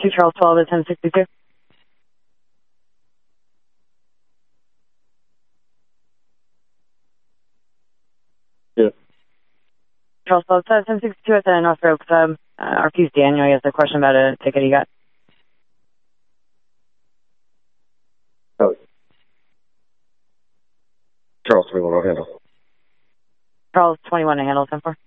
2 Charles 12 at 1062. Yeah. Charles 12 at 1062 at the North Oaks. RFQ's Daniel. He has a question about a ticket he got. Oh. Charles 21 on handle. Charles 21 to handle 10-4.